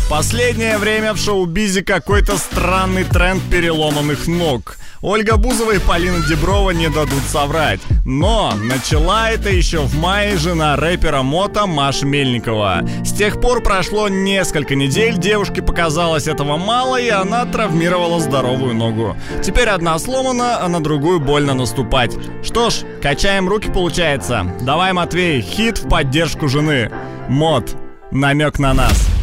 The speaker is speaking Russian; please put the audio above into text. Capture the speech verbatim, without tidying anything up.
Последнее время в шоу-бизе какой-то странный тренд переломанных ног. Ольга Бузова и Полина Диброва не дадут соврать. Но начала это еще в мае жена рэпера Мота Маша Мельникова. С тех пор прошло несколько недель, девушке показалось этого мало, и она травмировала здоровую ногу. Теперь одна сломана, а на другую больно наступать. Что ж, качаем руки, получается. Давай, Матвей, хит в поддержку жены. Мот, намек на нас.